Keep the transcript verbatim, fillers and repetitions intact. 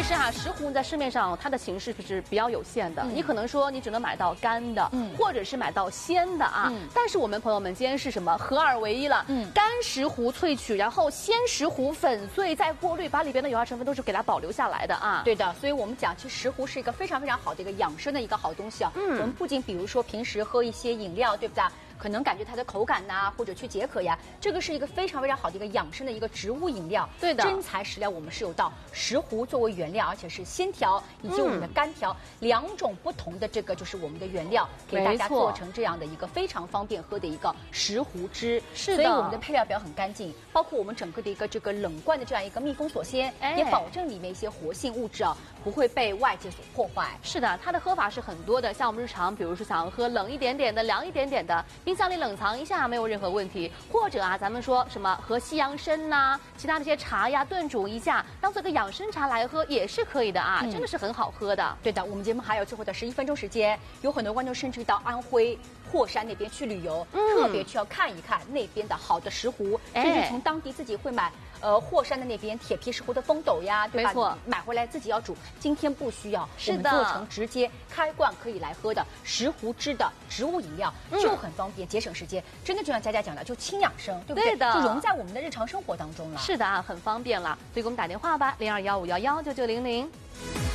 实啊，石斛在市面上它的形式是比较有限的，嗯、你可能说你只能买到干的，嗯、或者是买到鲜的啊。嗯、但是我们朋友们今天是什么合二为一了？嗯，干石斛萃取，然后鲜石斛粉碎再过滤，把里边的有害成分都是给它保留下来的啊。 对的，所以我们讲，其实石斛是一个非常非常好的一个养生的一个好东西啊。嗯，我们不仅比如说平时喝一些饮料，对不对？可能感觉它的口感呐、啊，或者去解渴呀，这个是一个非常非常好的一个养生的一个植物饮料。 对的， 真材实料，我们是有到石斛作为原料，而且是鲜条以及我们的干条、嗯、两种不同的这个就是我们的原料，给大家做成这样的一个非常方便喝的一个石斛汁。 是的， 所以我们的配料表很干净，包括我们整个的一个这个冷罐的这样一个密封锁鲜，哎、也保证里面一些活性物质啊不会被外界所破坏。 是的，它的喝法是很多的，像我们日常，比如说想要喝冷一点点的、凉一点点的，冰箱里冷藏一下没有任何问题。或者啊，咱们说什么和西洋参呐、啊、其他的一些茶呀炖煮一下，当做个养生茶来喝也是可以的啊，嗯、真的是很好喝的。 对的，我们节目还有最后的十一分钟时间，有很多观众甚至到安徽霍山那边去旅游，嗯、特别去要看一看那边的好的石斛，甚至从当地自己会买。呃，霍山的那边铁皮石斛的风斗呀，对吧？ 没错， 买回来自己要煮。今天不需要， 是的， 我们做成直接开罐可以来喝的石斛汁的植物饮料，嗯、就很方便，节省时间。真的就像佳佳讲的，就轻养生，对不对？ 对的， 就融在我们的日常生活当中了。 是的啊，很方便了。所以给我们打电话吧，零二幺五幺幺九九零零。